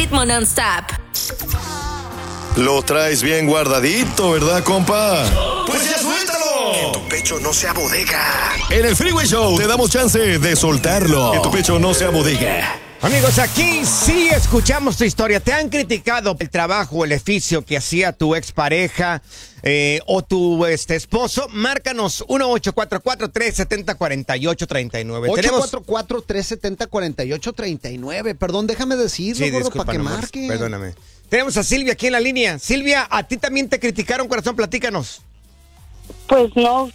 ritmo non-stop. Lo traes bien guardadito, ¿verdad, compa? Pues ya suéltalo. Que tu pecho no sea bodega. En el Freeway Show te damos chance de soltarlo. Que tu pecho no sea bodega. Amigos, aquí sí escuchamos tu historia. ¿Te han criticado el trabajo o el oficio que hacía tu expareja o tu esposo? Márcanos 1-844-370-4839. 844-370-4839. Perdón, déjame decirlo, Sí, gordo, para que nomás, marque. perdóname. Tenemos a Silvia aquí en la línea. Silvia, ¿a ti también te criticaron, corazón? Platícanos. Pues no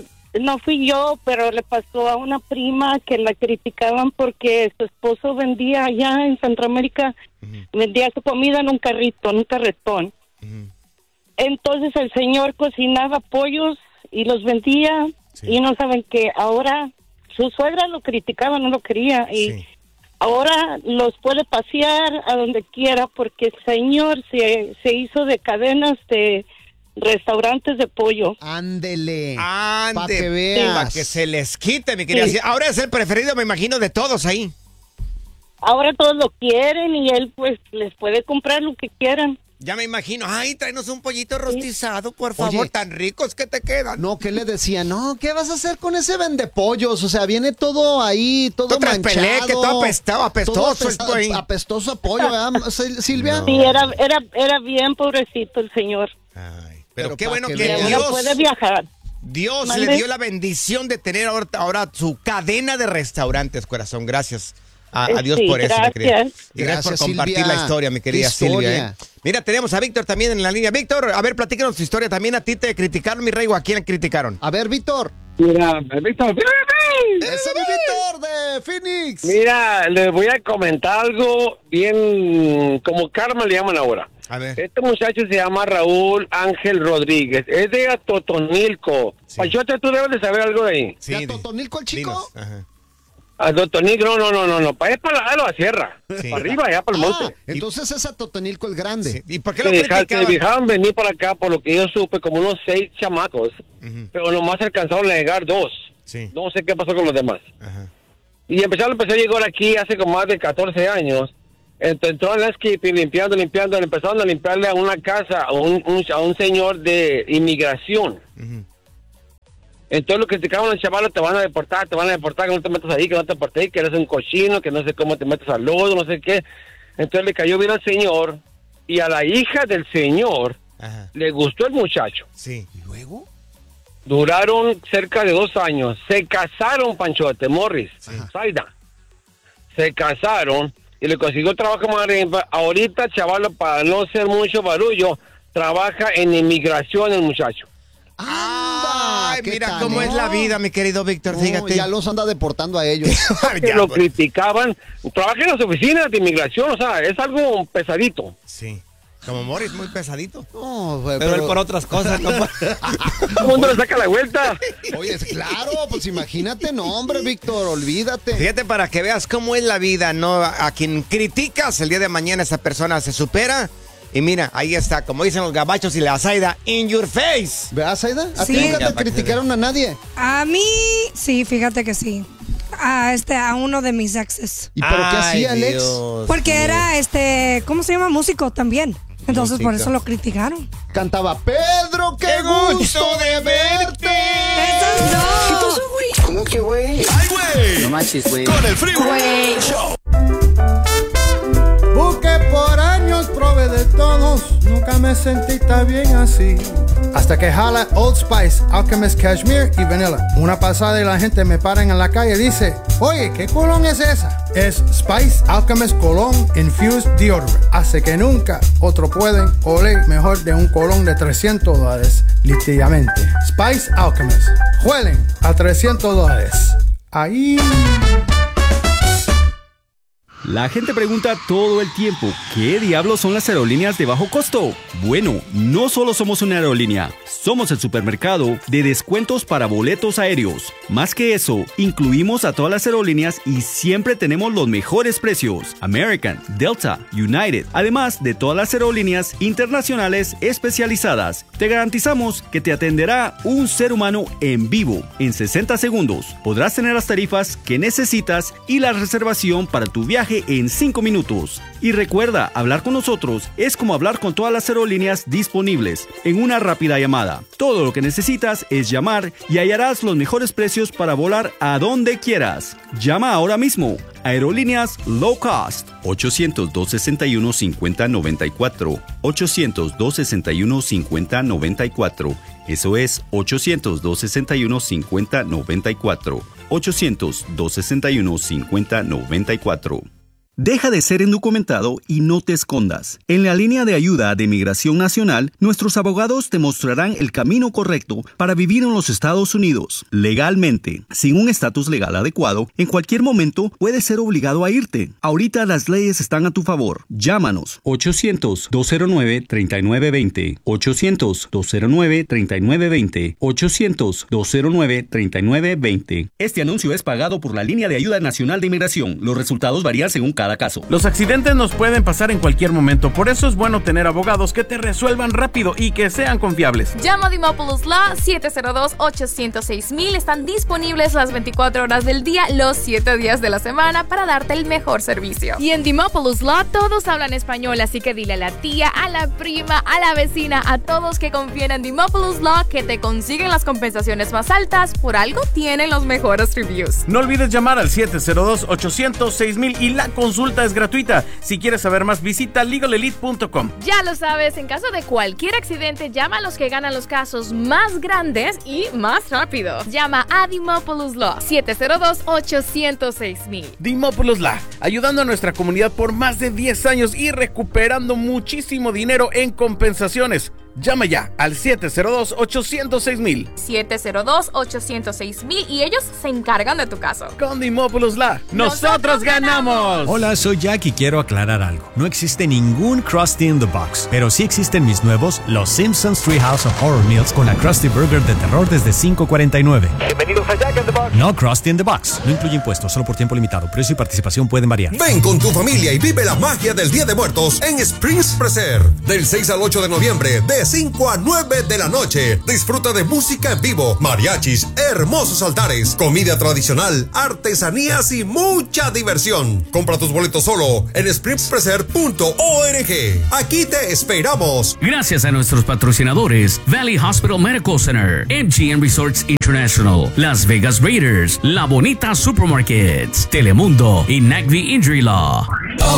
fui yo, pero le pasó a una prima que la criticaban porque su esposo vendía allá en Centroamérica, vendía su comida en un carretón. Entonces el señor cocinaba pollos y los vendía, y no saben que ahora su suegra lo criticaba, no lo quería, y ahora los puede pasear a donde quiera porque el señor se hizo de cadenas de restaurantes de pollo. Ándele. Para que veas. Para que se les quite, mi querida. Sí. Ahora es el preferido, me imagino, de todos ahí. Ahora todos lo quieren y él pues les puede comprar lo que quieran. Ya me imagino. Ay, tráenos un pollito rostizado, por favor. Oye, tan ricos que te quedan. No, ¿qué le decía? No, ¿qué vas a hacer con ese vendepollos? O sea, viene todo ahí, todo manchado. Que todo apestoso. Apestoso a pollo, ¿verdad, Silvia? Sí, era bien pobrecito el señor. Ay, pero qué pa' bueno que que veas. Dios... Ahora puede viajar. Dios ¿Mande? le dio la bendición de tener ahora su cadena de restaurantes, corazón. Gracias a Dios por eso, mi querida. Gracias. Y gracias por compartir Silvia. la historia, mi querida ¿Qué historia? Silvia. Mira, tenemos a Víctor también en la línea. Víctor, a ver, platícanos tu historia. También a ti te criticaron, mi rey, o a quién criticaron. A ver, Víctor. Mira, Víctor. ¡Ese es mi Víctor de Phoenix! Mira, les voy a comentar algo bien, como karma le llaman ahora. A ver. Este muchacho se llama Raúl Ángel Rodríguez, es de Atotonilco. Sí. Pachote, tú debes de saber algo de ahí. ¿De Atotonilco el chico? Dinos. Ajá. Atotonilco, no, para allá para la sierra, Sí. para arriba, allá para el monte. Entonces es Atotonilco el grande. Sí. ¿Y por qué Se lo criticaban? dejaban venir para acá, por lo que yo supe, como unos 6 chamacos, pero nomás alcanzaron a llegar 2. Sí. No sé qué pasó con los demás. Ajá. Y empecé a llegar aquí hace como más de 14 años. Entonces entró en landscaping, limpiando, empezaron a limpiarle a una casa, a un señor de inmigración. Entonces lo criticaban los chavalos, te van a deportar, que no te metas ahí, que no te portes ahí, que eres un cochino, que no sé cómo te metes al lodo, no sé qué. Entonces le cayó bien al señor, y a la hija del señor le gustó el muchacho. Sí. ¿Y luego? Duraron cerca de 2 años. Se casaron, Panchote, Morris, Zaida. Se casaron y le consiguió trabajo más arriba. Ahorita, chaval, para no ser mucho barullo, trabaja en inmigración el muchacho. Ay, ¿qué mira tal, cómo es la vida, mi querido Víctor, No, fíjate. ya los anda deportando a ellos. Que lo criticaban. Trabaja en las oficinas de inmigración, o sea, es algo pesadito. Sí. Como Morris, muy pesadito. No, güey, Pero él por otras cosas, ¿no? Todo el mundo le saca la vuelta. Oye, claro, pues imagínate, no, hombre, Víctor, olvídate. Fíjate para que veas cómo es la vida, ¿no? A quien criticas, el día de mañana esa persona se supera. Y mira, ahí está, como dicen los gabachos y la Zaida, in your face. ¿Verdad, Zaida? ¿A ti Sí. nunca te criticaron a nadie? A mí, sí, fíjate que sí. A uno de mis exes. ¿Y pero qué hacía, Alex? Dios Porque mío. era, ¿cómo se llama? Músico también. Entonces por eso lo criticaron. Cantaba, Pedro, qué gusto de verte. ¡Eso no! ¿Cómo que, güey? ¡Ay, güey! No manches, güey. Con el Freeway Show. Busqué por años, probé de todos, nunca me sentí tan bien así. Hasta que jala Old Spice, Alchemist Cashmere y Vanilla. Una pasada y la gente me para en la calle y dice, oye, ¿qué colón es esa? Es Spice Alchemist Cologne Infused Deodorant. Hace que nunca otro pueden oler mejor de un colón de $300, literalmente. Spice Alchemist. Huelen a $300. Ahí... La gente pregunta todo el tiempo, ¿qué diablos son las aerolíneas de bajo costo? Bueno, no solo somos una aerolínea, somos el supermercado de descuentos para boletos aéreos. Más que eso, incluimos a todas las aerolíneas y siempre tenemos los mejores precios. American, Delta, United, además de todas las aerolíneas internacionales especializadas. Te garantizamos que te atenderá un ser humano en vivo. En 60 segundos podrás tener las tarifas que necesitas y la reservación para tu viaje viaje en 5 minutos. Y recuerda, hablar con nosotros es como hablar con todas las aerolíneas disponibles en una rápida llamada. Todo lo que necesitas es llamar y hallarás los mejores precios para volar a donde quieras. Llama ahora mismo. Aerolíneas Low Cost. 800-261-5094. 800-261-5094. Eso es 800-261-5094. 800-261-5094. Deja de ser indocumentado y no te escondas. En la línea de ayuda de Migración Nacional, nuestros abogados te mostrarán el camino correcto para vivir en los Estados Unidos, legalmente. Sin un estatus legal adecuado, en cualquier momento puedes ser obligado a irte. Ahorita las leyes están a tu favor. Llámanos. 800-209-3920. 800-209-3920. 800-209-3920. Este anuncio es pagado por la línea de ayuda nacional de inmigración. Los resultados varían según cada caso. Los accidentes nos pueden pasar en cualquier momento, por eso es bueno tener abogados que te resuelvan rápido y que sean confiables. Llama a Dimopoulos Law 702-806-1000. Están disponibles las 24 horas del día, los 7 días de la semana para darte el mejor servicio. Y en Dimopoulos Law todos hablan español, así que dile a la tía, a la prima, a la vecina, a todos que confíen en Dimopoulos Law que te consiguen las compensaciones más altas. Por algo tienen los mejores reviews. No olvides llamar al 702-806-1000 y la consulta es gratuita. Si quieres saber más, visita legalelite.com. Ya lo sabes, en caso de cualquier accidente, llama a los que ganan los casos más grandes y más rápido. Llama a Dimopoulos Law 702-806-1000. Dimopoulos Law, ayudando a nuestra comunidad por más de 10 años y recuperando muchísimo dinero en compensaciones. Llama ya al 702-806-1000. 702-806-1000 y ellos se encargan de tu caso. Con Dimopoulos Law, nosotros ganamos. Hola, soy Jack y quiero aclarar algo. No existe ningún Krusty in the Box, pero sí existen mis nuevos Los Simpsons Treehouse of Horror Meals con la Krusty Burger de terror desde $5.49. Bienvenidos a Jack in the Box. No Krusty in the Box. No incluye impuestos, solo por tiempo limitado. Precio y participación pueden variar. Ven con tu familia y vive la magia del Día de Muertos en Springs Preser. Del 6 al 8 de noviembre, de 5 a 9 de la noche. Disfruta de música en vivo, mariachis, hermosos altares, comida tradicional, artesanías y mucha diversión. Compra tus boletos solo en springspreser.org. Aquí te esperamos. Gracias a nuestros patrocinadores Valley Hospital Medical Center, MGM Resorts International, Las Vegas Raiders, La Bonita Supermarkets, Telemundo y Nagby Injury Law.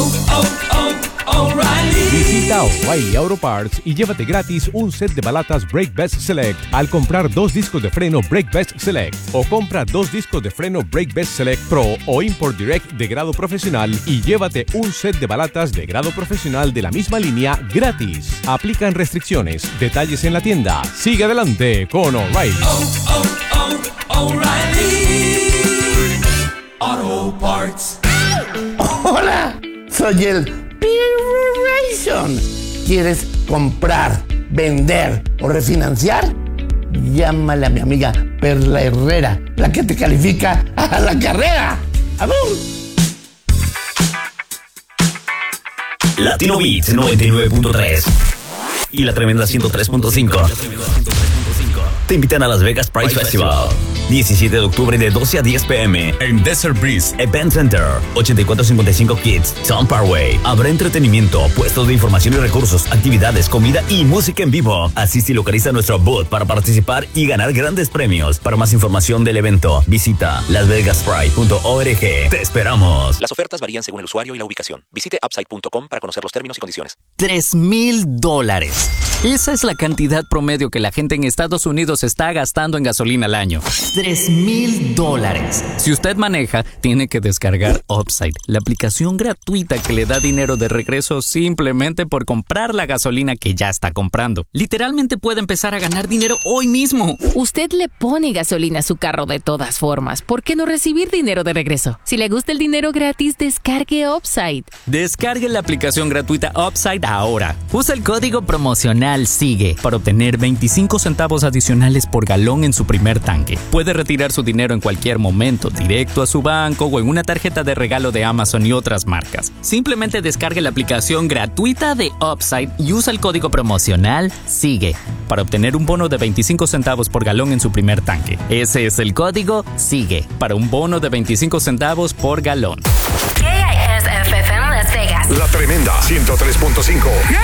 Visita O'Reilly Auto Parts y llévate gratis un set de balatas Brake Best Select al comprar 2 discos de freno Brake Best Select, o compra 2 discos de freno Brake Best Select Pro o Import Direct de grado profesional y llévate un set de balatas de grado profesional de la misma línea gratis. Aplican restricciones. Detalles en la tienda. Sigue adelante con O'Reilly. O'Reilly Auto Parts. Hola, soy el ¿Quieres comprar, vender o refinanciar? Llámale a mi amiga Perla Herrera, la que te califica a la carrera. ¡Abur! Latino Beats 99.3 y la tremenda 103.5 te invitan a Las Vegas Pride Festival. 17 de octubre de 12 a 10 p.m. en Desert Breeze Event Center, 8455 Kids, Sun Parkway. Habrá entretenimiento, puestos de información y recursos, actividades, comida y música en vivo. Asiste y localiza nuestro booth para participar y ganar grandes premios. Para más información del evento, visita lasvegaspride.org. Te esperamos. Las ofertas varían según el usuario y la ubicación. Visite upside.com para conocer los términos y condiciones. $3,000. Esa es la cantidad promedio que la gente en Estados Unidos está gastando en gasolina al año. $3,000. Si usted maneja, tiene que descargar Upside, la aplicación gratuita que le da dinero de regreso simplemente por comprar la gasolina que ya está comprando. Literalmente puede empezar a ganar dinero hoy mismo. Usted le pone gasolina a su carro de todas formas. ¿Por qué no recibir dinero de regreso? Si le gusta el dinero gratis, descargue Upside. Descargue la aplicación gratuita Upside ahora. Usa el código promocional SIGUE para obtener 25 centavos adicionales por galón en su primer tanque. Puede retirar su dinero en cualquier momento, directo a su banco o en una tarjeta de regalo de Amazon y otras marcas. Simplemente descargue la aplicación gratuita de Upside y usa el código promocional SIGUE para obtener un bono de 25 centavos por galón en su primer tanque. Ese es el código SIGUE para un bono de 25 centavos por galón. KISFM La Tremenda 103.5.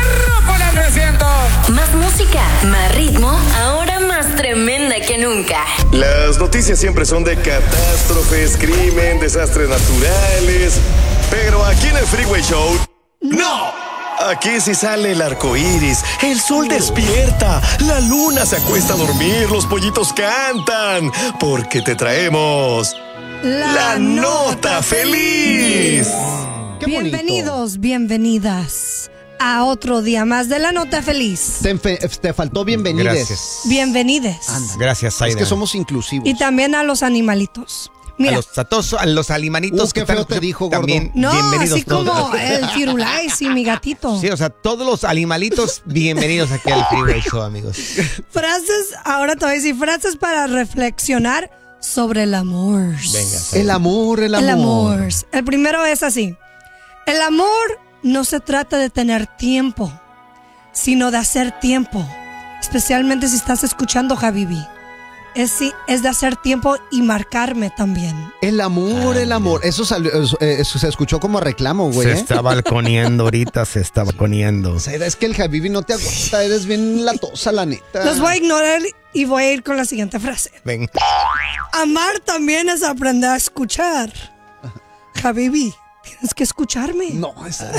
Más música, más ritmo, ahora más tremenda que nunca. Las noticias siempre son de catástrofes, crimen, desastres naturales. Pero aquí en el Freeway Show, ¡no! Aquí sí sale el arco iris, el sol despierta, la luna se acuesta a dormir, los pollitos cantan, porque te traemos la nota feliz. Bienvenidos, bienvenidas a otro día más de la nota feliz. Te faltó bienvenides. Gracias. Bienvenides. Anda. Gracias, Zaida. Es que somos inclusivos. Y también a los animalitos. Mira. A los alimanitos qué feo te dijo, gordo. También No, bienvenidos así todos. como el Firulais y mi gatito. Sí, o sea, todos los animalitos bienvenidos aquí al Freeway Show, amigos. Frases, ahora te voy a decir frases para reflexionar sobre el amor. Venga, el amor. El amor. El primero es así. El amor no se trata de tener tiempo, sino de hacer tiempo. Especialmente si estás escuchando, Habibi. Es de hacer tiempo y marcarme también. El amor. Eso se escuchó como reclamo, güey. Se está balconeando ahorita, se está balconeando. O sea, es que el Habibi no te aguanta, eres bien latosa, la neta. Los voy a ignorar y voy a ir con la siguiente frase. Ven. Amar también es aprender a escuchar. Habibi, tienes que escucharme. No,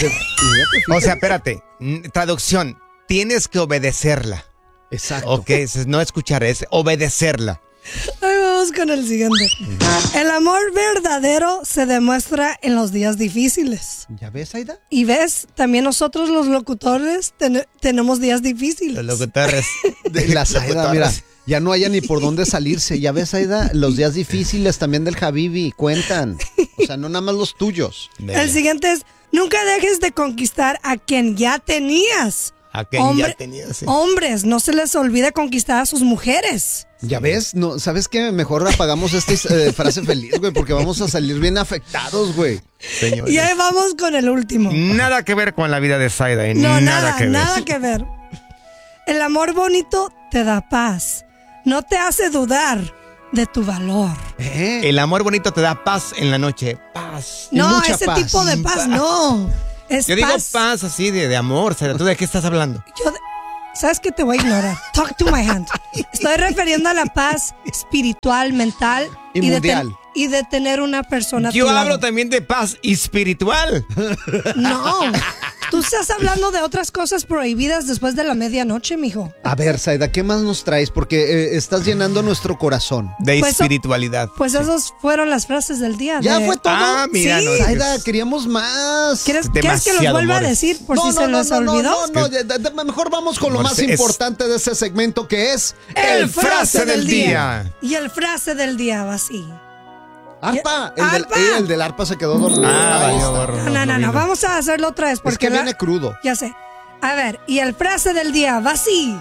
o sea, espérate. Traducción, tienes que obedecerla. Exacto. Ok, no escuchar, es obedecerla. Ahí vamos con el siguiente. El amor verdadero se demuestra en los días difíciles. ¿Ya ves, Aida? Y ves, también nosotros los locutores tenemos días difíciles. Los locutores. De la Aida, mira, ya no haya ni por dónde salirse. Ya ves, Aida, los días difíciles también del Habibi cuentan. O sea, no nada más los tuyos. El siguiente es, nunca dejes de conquistar a quien ya tenías. Ya tenía, sí. Hombres, no se les olvide conquistar a sus mujeres. Ya ves, no, ¿sabes qué? Mejor apagamos esta frase feliz, güey, porque vamos a salir bien afectados, güey. Señores. Y ahí vamos con el último. Nada que ver con la vida de Zaida, No, nada que ver. El amor bonito te da paz. No te hace dudar de tu valor. El amor bonito te da paz en la noche. Paz. No, ese paz. Tipo de paz, no. Yo digo paz así de amor. ¿Tú de qué estás hablando? ¿Sabes qué? Te voy a ignorar. Talk to my hand. Estoy refiriendo a la paz espiritual, mental y mundial. Y de tener una persona. Yo hablo también de paz espiritual. No. Tú estás hablando de otras cosas prohibidas después de la medianoche, mijo. A ver, Zaida, ¿qué más nos traes? Porque estás llenando nuestro corazón. De espiritualidad. Pues esas fueron las frases del día. ¿Ya fue todo? Ah, mira. Sí. No, Zaida, queríamos más. ¿Quieres que los vuelva a decir por si se los olvidó? No, mejor vamos con lo más importante de ese segmento, que es el frase del día. Y el frase del día va así. Arpa, el del arpa se quedó dormido. No, vamos a hacerlo otra vez porque es que viene crudo. Ya sé. A ver, y el frase del día va así.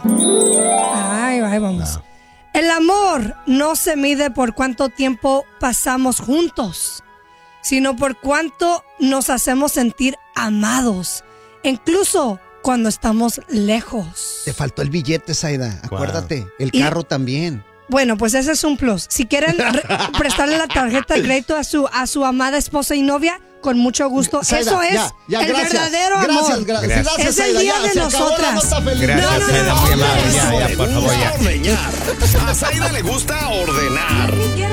Ahí vamos. No. El amor no se mide por cuánto tiempo pasamos juntos, sino por cuánto nos hacemos sentir amados, incluso cuando estamos lejos. Te faltó el billete, Zaida. Acuérdate, el carro también. Bueno, pues ese es un plus. Si quieren prestarle la tarjeta de crédito a su amada esposa y novia, con mucho gusto. Zaida, eso es el verdadero amor. Gracias, es el día de nosotras. Gracias, Zaida, muy amable. Ya, por favor, ya. A Zaida le gusta ordenar.